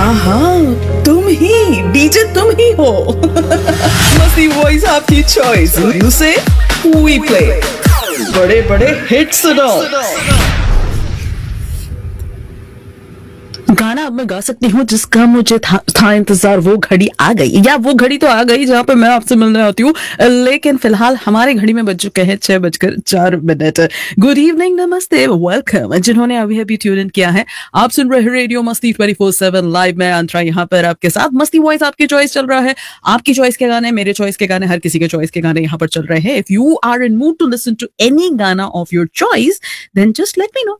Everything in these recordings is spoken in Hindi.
हाँ हाँ, तुम ही डीजे, तुम ही हो। मस्ती वॉइस आपकी चॉइस, म्यूजिक वी प्ले, बड़े बड़े हिट्स सुनो। गाना अब मैं गा सकती हूँ जिसका मुझे था इंतजार, वो घड़ी आ गई, या वो घड़ी तो आ गई जहाँ पे मैं आपसे मिलने आती हूँ। लेकिन फिलहाल हमारे घड़ी में बज चुके हैं 6:04। गुड इवनिंग, नमस्ते, वेलकम जिन्होंने अभी अभी ट्यून इन किया है। आप सुन रहे हैं रेडियो मस्ती 24/7 लाइव में अंतरा यहाँ पर आपके साथ। मस्ती वॉइस आपकी चॉइस चल रहा है, आपकी चॉइस के गाने, मेरे चॉइस के गाने, हर किसी के चॉइस के गाने यहाँ पर चल रहे हैं। If you are in mood to listen to any गाना of your choice, then just let me know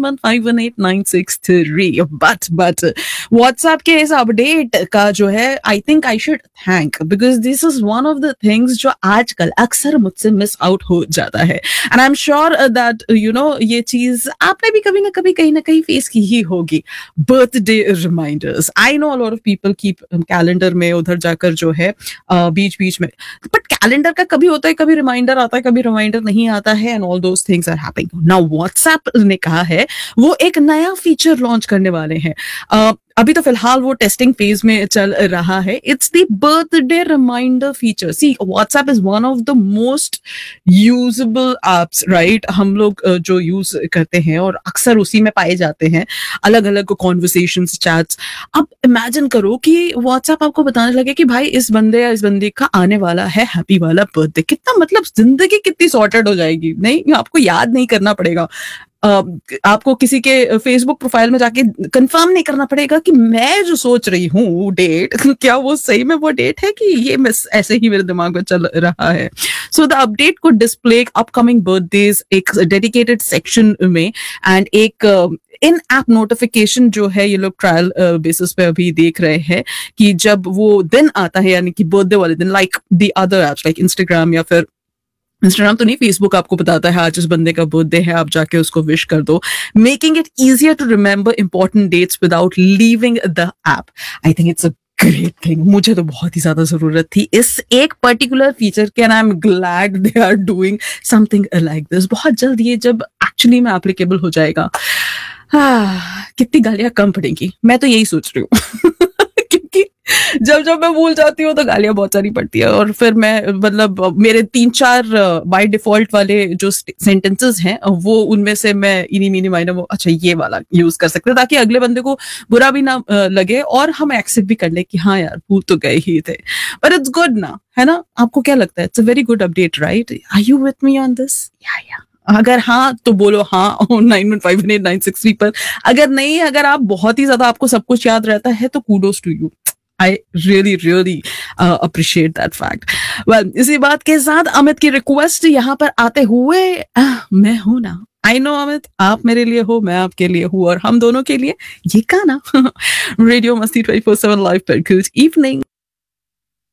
91518963। But WhatsApp के इस अपडेट का जो है, I think I should thank, because this is one of the things जो आजकल अक्सर मुझसे मिस आउट हो जाता है। And I am sure that you know ये चीज आपने भी कभी ना कभी कहीं ना कहीं फेस की ही होगी। Birthday reminders, I know a lot of people keep calendar में उधर जाकर जो है बीच बीच में, बट कैलेंडर का कभी होता है, कभी रिमाइंडर आता है, कभी रिमाइंडर नहीं आता है, and all those things are happening now. WhatsApp ने कहा है वो एक नया फीचर लॉन्च करने वाले हैं। अभी तो फिलहाल वो टेस्टिंग फेज में चल रहा है। It's the birthday reminder feature. C, WhatsApp is one of the most usable apps, right? हम लोग जो यूज करते हैं और अक्सर उसी में पाए जाते हैं, अलग अलग कॉन्वर्सेशंस, चैट्स। अब इमेजिन करो कि व्हाट्सएप आपको बताने लगे कि भाई इस बंदे या इस बंदी का आने वाला है हैप्पी वाला बर्थडे। कितना मतलब जिंदगी कितनी सॉर्टेड हो जाएगी। नहीं, आपको याद नहीं करना पड़ेगा, आपको किसी के फेसबुक प्रोफाइल में जाके कंफर्म नहीं करना पड़ेगा कि मैं जो सोच रही हूँ डेट, क्या वो सही में वो डेट है कि ये मिस ऐसे ही मेरे दिमाग में चल रहा है। सो द अपडेट को डिस्प्ले अपकमिंग बर्थडेज एक डेडिकेटेड सेक्शन में, एंड एक इन ऐप नोटिफिकेशन जो है ये लोग ट्रायल बेसिस पे अभी देख रहे हैं कि जब वो दिन आता है, यानी कि बर्थडे वाले दिन, like the other apps like Instagram, या फिर इंस्टाग्राम तो नहीं, फेसबुक आपको बताता है आज इस बंदे का बर्थडे है, आप जाके उसको विश कर दो, making it easier to remember important dates without leaving the app. I think it's a great thing. मुझे तो बहुत ही ज्यादा जरूरत थी इस एक पर्टिकुलर फीचर के, and I am glad they are doing something like this. बहुत जल्द ये जब एक्चुअली में एप्लीकेबल हो जाएगा, कितनी गालियां कम पड़ेंगी, मैं तो यही सोच रही हूँ। क्योंकि जब मैं भूल जाती हूँ तो गालियां बहुत सारी पड़ती है, और फिर मैं मतलब मेरे 3-4 बाय डिफॉल्ट वाले जो सेंटेंसेस हैं वो, उनमें से मैं इनी मीनी माइना वो अच्छा ये वाला यूज कर सकते हैं, ताकि अगले बंदे को बुरा भी ना लगे और हम एक्सेप्ट भी कर ले कि हाँ यार भूल तो गए ही थे। बट इट्स गुड ना, है ना? आपको क्या लगता है? It's a very good update, right? Are you with me on this? या अगर हाँ तो बोलो हाँ 91518963 पर। अगर नहीं, अगर आप बहुत ही ज्यादा आपको सब कुछ याद रहता है तो kudos to you. I really appreciate that fact. Well, इसी बात के साथ अमित की रिक्वेस्ट यहाँ पर आते हुए, मैं हूं ना, आई नो अमित, आप मेरे लिए हो, मैं आपके लिए हूँ, और हम दोनों के लिए ये गाना। रेडियो मस्ती 24/7 लाइव पर गुड इवनिंग।